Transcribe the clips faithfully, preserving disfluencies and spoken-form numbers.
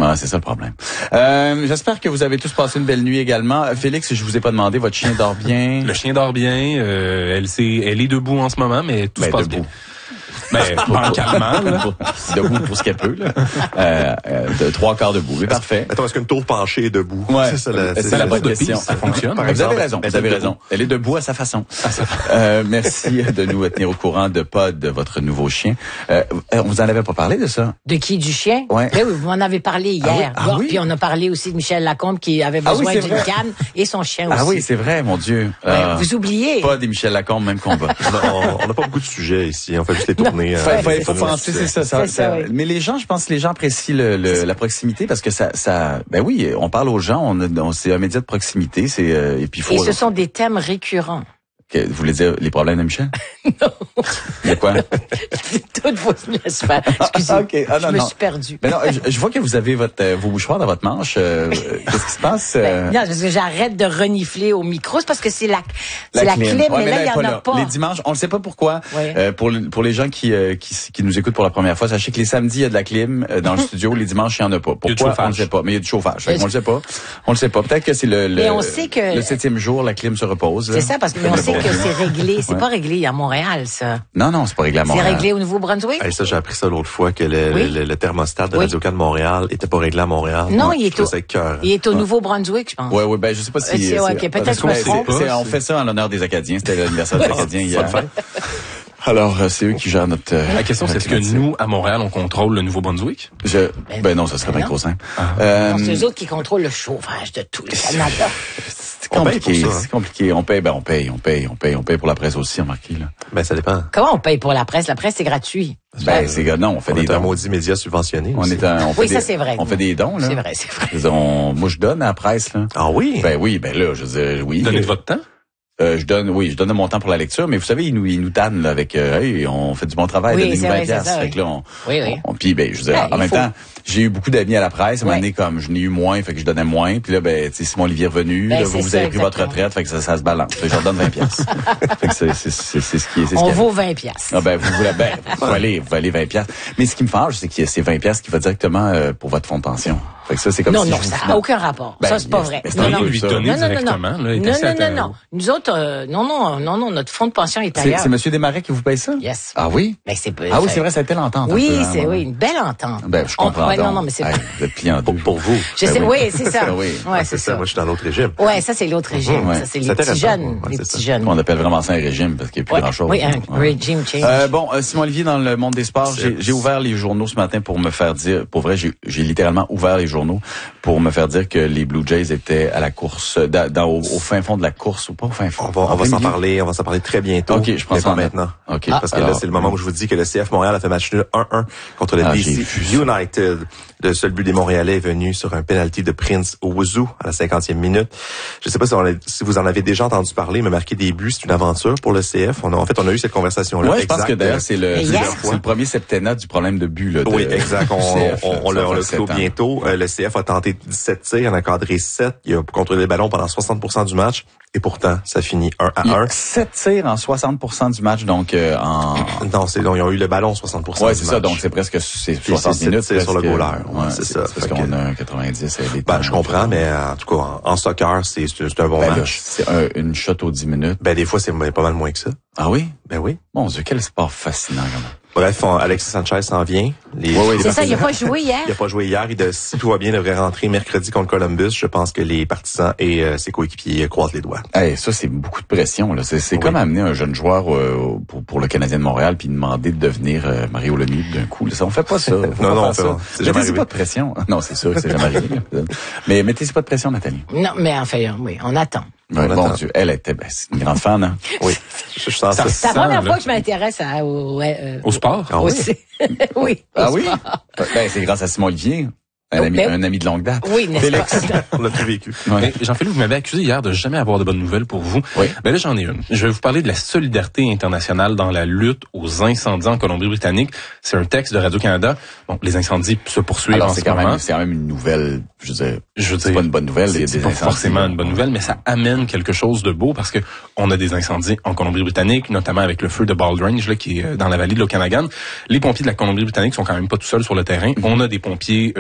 Ah, c'est ça le problème. Euh, j'espère que vous avez tous passé une belle nuit également. Félix, je vous ai pas demandé, votre chien dort bien? Le chien dort bien. Euh, elle, s'est, elle est debout en ce moment, mais tout ben, se passe debout. bien. Ben, pas en calmant, là. Debout pour ce qu'elle peut, là. Euh, euh, de trois quarts debout. Oui, parfait. Attends, est-ce qu'une tour penchée est debout? Ouais. C'est ça la, c'est c'est ça la la bonne question. Ça fonctionne. Vous avez raison. Vous avez raison. Elle est debout à sa façon. Euh, merci de nous tenir au courant de Pod, de votre nouveau chien. Euh, on vous en avait pas parlé de ça? De qui? Du chien? Ouais. Oui, vous m'en avez parlé hier. Ah oui? Ah oui? Puis on a parlé aussi de Michel Lacombe qui avait besoin ah oui, d'une vrai. canne et son chien aussi. Ah oui, c'est vrai, mon Dieu. Ouais, euh, vous oubliez. Pod et Michel Lacombe, même combat. On n'a pas beaucoup de sujets ici. On fait juste les tourner. Il euh, faut, faut, faut penser, c'est ça. ça, ça, ça oui. Mais les gens, je pense que les gens apprécient le, le, la proximité parce que ça, ça, ben oui, on parle aux gens, on, on c'est un média de proximité, c'est euh, et puis faut. Et ce sont des thèmes récurrents. Okay, vous voulez dire les problèmes de Michel? Non. Il y a quoi? Toutes vos laisse faire. Excusez. Ah, okay. ah, non, je me non. suis perdue. Mais non, je, je vois que vous avez votre euh, vos mouchoirs dans votre manche. Euh, Qu'est-ce qui se passe? Euh... Ben, non, parce que j'arrête de renifler au micro. C'est parce que c'est la, c'est la, la clim. Ouais, mais, mais là, il y en a là. pas. Les dimanches, on ne sait pas pourquoi. Ouais. Euh, pour pour les gens qui, euh, qui qui nous écoutent pour la première fois, sachez que les samedis il y a de la clim euh, dans le studio. Les dimanches il y en a pas. Pourquoi? On ne sait pas. Mais il y a du chauffage. On le sait pas. On le sait pas. Peut-être que c'est le le, mais on sait que le septième jour la clim se repose. C'est ça parce que mais on sait que c'est réglé. C'est ouais. pas réglé à Montréal, ça. Non, non, c'est pas réglé à Montréal. C'est réglé au Nouveau-Brunswick? Hey, ça, j'ai appris ça l'autre fois, que le, oui. le, le thermostat de oui. Radio-Can de Montréal était pas réglé à Montréal. Non, ouais, il, est au, il est au ouais. Nouveau-Brunswick, je pense. Oui, oui, ben, je sais pas si... C'est, okay, peut-être qu'on se On fait ça en l'honneur des Acadiens. C'était l'anniversaire des Acadiens hier. Alors, c'est eux qui gèrent notre... Euh, la question, c'est est-ce que nous, à Montréal, on contrôle le Nouveau-Brunswick? Je, ben, ben non, ça serait bien trop simple. Ah. Euh, c'est eux autres qui contrôlent le chauffage de tout le Canada. C'est compliqué, ça, hein? C'est compliqué. On paye, ben on paye, on paye, on paye, on paye pour la presse aussi, remarquez, là. Ben, ça dépend. Comment on paye pour la presse? La presse, c'est gratuit. Ben, c'est, non, on fait on des est dons. un maudit média subventionné. On est un, on fait oui, des, ça, c'est vrai. On fait des dons, là. C'est vrai, c'est vrai. On, moi, je donne à la presse, là. Ah oui? Ben oui, ben là, je veux dire, oui. Donnez de votre temps? Euh, je donne, oui, je donne mon temps pour la lecture, mais vous savez, ils nous, ils nous tannent là, avec, euh, hey, on fait du bon travail, oui, donnez-nous vingt vrai, piastres. Ça, fait que là, on, oui, oui. on, on puis ben, je veux dire, ben, en même faut... temps, j'ai eu beaucoup d'amis à la presse, à un ouais. moment donné, comme je n'ai eu moins, fait que je donnais moins, puis là, ben, tu sais, Simon Olivier est revenu, ben, là, vous, vous ça, avez pris exactement. votre retraite, fait que ça, ça se balance. Fait que je leur donne vingt piastres. Fait que c'est, c'est, c'est, c'est ce qui est, c'est ce on qui vaut vingt piastres. Ah ben, vous voulez, ben, vous allez, vous allez vingt piastres. Mais ce qui me fâche, c'est que c'est vingt piastres qui va directement euh, pour votre fonds de pension. Fait que ça, c'est comme non, si non, je ça vous... n'a aucun rapport. Ben, ça, c'est pas yes, vrai. Ben, non, non, lui donner non, non, directement. Non, là, non, non, non, non. Nous autres, euh, non, non, non, non, notre fonds de pension est ailleurs. C'est, c'est Monsieur Desmarais qui vous paye ça? Yes. Ah oui? Ben, c'est Ah oui, c'est vrai, ça a été l'entente. Oui, peu, hein, c'est, ouais. oui, une belle entente. Ben, je comprends. On, ouais, non, non, mais c'est hey, vous êtes plié en deux. Pour, pour vous. Je ben sais, oui, oui, c'est ça. oui. Ouais, c'est, c'est ça. ça. Moi, je suis dans l'autre régime. Ouais, ça, c'est l'autre régime. Ouais. Ça, c'est les petits jeunes. Ouais, les c'est petits ça. jeunes. On appelle vraiment ça un régime parce qu'il n'y a plus ouais. grand-chose. Oui, un ouais. régime change. Euh, bon, euh, Simon Olivier, dans le monde des sports, j'ai, j'ai ouvert les journaux ce matin pour me faire dire, pour vrai, j'ai, j'ai littéralement ouvert les journaux pour me faire dire que les Blue Jays étaient à la course, dans, dans au, au fin fond de la course, ou pas au fin fond. On va, on va s'en parler, on va s'en parler très bientôt. Ok, je prends ça pas maintenant. Ok, ah, parce que alors, là, c'est le moment où je vous dis que le C F Montréal a fait match nul un un contre le ah, D C United. Le seul but des Montréalais est venu sur un penalty de Prince Owusu à la cinquantième minute. Je ne sais pas si, on a, si vous en avez déjà entendu parler, mais marquer des buts, c'est une aventure pour le C F. On a, en fait, on a eu cette conversation-là. Oui, je pense que d'ailleurs, c'est le, c'est, yes. c'est le premier septennat du problème de but. Là, de, oui, exact. On, C F, on, on, le, on le clôt bientôt. Euh, le C F a tenté dix-sept tirs, en a cadré sept. Il a contrôlé le ballon pendant soixante pour cent du match. Et pourtant, ça finit un à un. sept tirs en soixante pour cent du match, donc euh, en... Non, c'est donc ils ont eu le ballon soixante pour cent ouais, du c'est match. ça, donc c'est presque c'est soixante c'est, minutes. C'est sur le goaler. Ouais, c'est, c'est ça. C'est parce qu'on a un quatre-vingt-dix. Ben, je comprends, mais en tout cas, en, en soccer, c'est, c'est, c'est un bon ben, match. Là, c'est un, une shot aux dix minutes. Ben, des fois, c'est pas mal moins que ça. Ah oui? Ben oui. Mon Dieu, quel sport fascinant, vraiment. Bref, on, Alexis Sanchez s'en vient. Les, oui, oui, c'est ça, il n'a pas joué hier. Il n'a pas joué hier. Il de, si tout va bien, devrait rentrer mercredi contre Columbus. Je pense que les partisans et euh, ses coéquipiers croisent les doigts. Hey, ça, c'est beaucoup de pression. Là. C'est, c'est oui. comme amener un jeune joueur euh, pour, pour le Canadien de Montréal puis demander de devenir euh, Mario Lemieux d'un coup. Là. Ça, on fait pas ça. Faut non, pas non, on fait ça. pas. C'est jamais mettez-y arrivé. pas de pression. Non, c'est sûr que c'est jamais arrivé. Mais mettez-y pas de pression, Nathalie. Non, mais enfin, oui, on attend. Ouais, bon Dieu, elle était ben, c'est une grande fan, hein? Oui. Je, je sens ça. C'est la première fois que je m'intéresse à, au, euh, au sport. Ah, oui. oui. Ah oui? Ben, c'est grâce à Simon Olivier. Un, oh, ami, ben, un ami de longue date. Oui, n'est-ce Félix. pas? On l'a tout vécu. Ouais. Jean-Philippe, vous m'avez accusé hier de jamais avoir de bonnes nouvelles pour vous. Oui. Ben là, j'en ai une. Je vais vous parler de la solidarité internationale dans la lutte aux incendies en Colombie-Britannique. C'est un texte de Radio-Canada. Bon, les incendies se poursuivent Alors, en c'est ce quand moment. même, c'est quand même une nouvelle, je veux dire, je veux c'est dire, pas une bonne nouvelle. C'est, il y a c'est des pas incendies, forcément une bonne nouvelle, mais ça amène quelque chose de beau parce que on a des incendies en Colombie-Britannique, notamment avec le feu de Baldrange, là, qui est dans la vallée de l'Okanagan. Les pompiers de la Colombie-Britannique sont quand même pas tout seuls sur le terrain. Mm-hmm. On a des pompiers d'un peu partout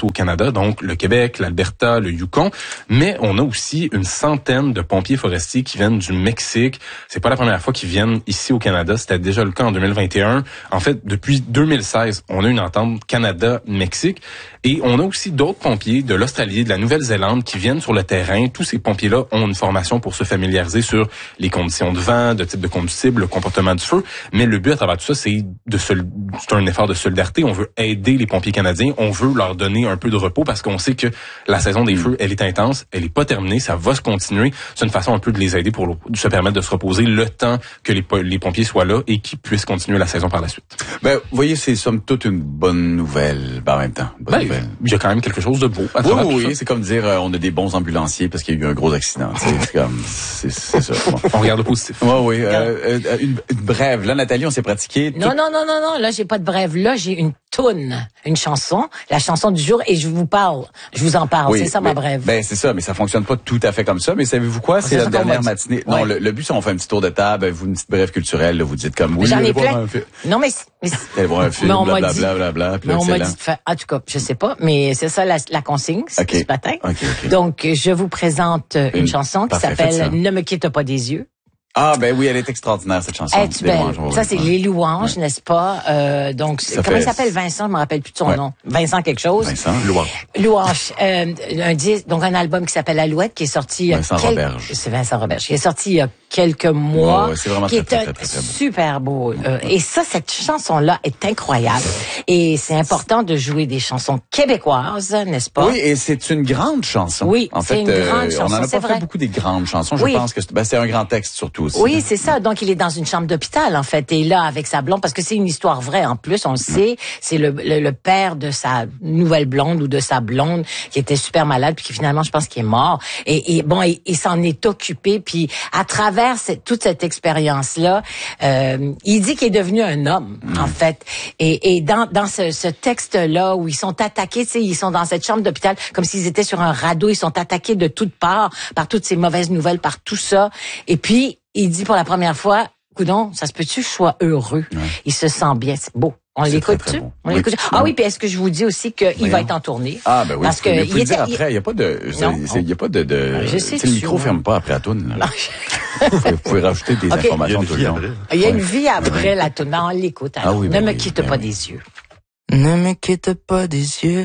partout au Canada, donc le Québec, l'Alberta, le Yukon, mais on a aussi une centaine de pompiers forestiers qui viennent du Mexique. C'est pas la première fois qu'ils viennent ici au Canada, c'était déjà le cas en deux mille vingt et un. En fait, depuis deux mille seize, on a une entente Canada-Mexique et on a aussi d'autres pompiers de l'Australie, de la Nouvelle-Zélande qui viennent sur le terrain. Tous ces pompiers-là ont une formation pour se familiariser sur les conditions de vent, de type de combustible, le comportement du feu, mais le but à travers tout ça, c'est de sol- c'est un effort de solidarité. On veut aider les pompiers canadiens, on veut leur donner un peu de repos parce qu'on sait que la saison des feux, elle est intense, elle est pas terminée, ça va se continuer. C'est une façon un peu de les aider pour le, de se permettre de se reposer le temps que les, les pompiers soient là et qu'ils puissent continuer la saison par la suite. Ben, vous voyez, c'est somme toute une bonne nouvelle, ben, en même temps. Bonne Ben, nouvelle. il y a quand même quelque chose de beau à Oui, travers oui, tout oui, ça. c'est comme dire, euh, on a des bons ambulanciers parce qu'il y a eu un gros accident. C'est comme, c'est, c'est ça. Bon. On regarde le positif. Oui, oui. Euh, euh, une, une brève. Là, Nathalie, on s'est pratiqué. Non, non, non, non, non. Là, j'ai pas de brève. Là, j'ai une toune, une chanson, la chanson du jour, et je vous parle. Je vous en parle. Oui, c'est ça mais, ma brève. Ben c'est ça, mais ça fonctionne pas tout à fait comme ça. Mais savez-vous quoi? C'est C'est la ça qu'on dernière m'a dit. matinée. Ouais. Non, le, le but, c'est on fait un petit tour de table, vous une petite brève culturelle, là, vous dites comme oui. J'en ai allez voir plein. un film. Non, mais, mais Allez voir un film, Mais on m'a blablabla, dit- blablabla, puis mais là, on m'a excellent. dit de faire. En tout cas, je sais pas, mais c'est ça la, la consigne c'est Ok. ce matin. Ok, ok. Donc, je vous présente euh, une, Une- chanson qui parfait, faites ça. s'appelle Ne me quitte pas des yeux. Ah ben oui, elle est extraordinaire cette chanson. Es-tu Des belle? louanges, oui, Ça, c'est oui. les louanges, n'est-ce pas? Euh, donc, Ça comment fait- il s'appelle Vincent? Je me rappelle plus de son Ouais. nom. Vincent quelque chose. Vincent. Louange. Louange. Euh, un disque, donc un album qui s'appelle Alouette, qui est sorti... il y a Vincent quelques- Roberge. C'est Vincent Roberge. Qui est sorti il y a quelques mois. Ouais, ouais, c'est vraiment qui très, est très, un très, très, très beau. super beau. Euh, et ça, cette chanson-là est incroyable. Et c'est important de jouer des chansons québécoises, n'est-ce pas? Oui, et c'est une grande chanson. Oui, en c'est fait, une grande euh, chanson, on en a c'est pas vrai. fait beaucoup des grandes chansons. Je Oui. pense que c'est, ben, c'est un grand texte surtout aussi. Oui, c'est ça. Donc, il est dans une chambre d'hôpital, en fait. Et là, avec sa blonde, parce que c'est une histoire vraie, en plus, on le sait. C'est le, le, le père de sa nouvelle blonde ou de sa blonde qui était super malade, puis qui finalement, je pense qu'il est mort. Et, et bon, il, il s'en est occupé. Puis, à travers cette, toute cette expérience-là, euh, il dit qu'il est devenu un homme, en fait. Et, et dans, dans ce, ce texte-là, où ils sont attaqués, tu sais, ils sont dans cette chambre d'hôpital, comme s'ils étaient sur un radeau, ils sont attaqués de toutes parts, par toutes ces mauvaises nouvelles, par tout ça. Et puis, il dit pour la première fois, coudonc, ça se peut-tu que je sois heureux? Ouais. Il se sent bien. C'est beau. On C'est l'écoute très, très tu beau. On Oui. l'écoute. Ah oui, puis est-ce que je vous dis aussi qu'il Voyons. va être en tournée? Ah ben oui. Parce que mais vous pouvez il le dire était- après. Il y a pas de. Non. Il y a pas de. de Je sais tu sais, le dessus, micro moi. ferme pas après la toune. là. vous, pouvez, vous pouvez rajouter des Ok. Il y a informations une tout vie le long. après. Il y a une Ouais. vie après la tournée. On l'écoute. Ah alors. oui, ne ben me oui, quitte ben pas oui. des yeux. Ne me quitte pas des yeux.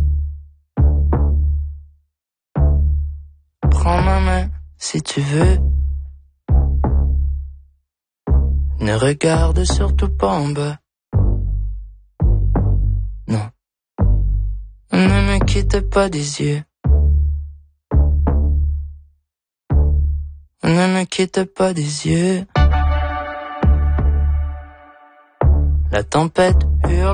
Prends ma main si tu veux. Ne regarde surtout pas en bas. Non. Ne me quitte pas des yeux. Ne me quitte pas des yeux. La tempête hurle.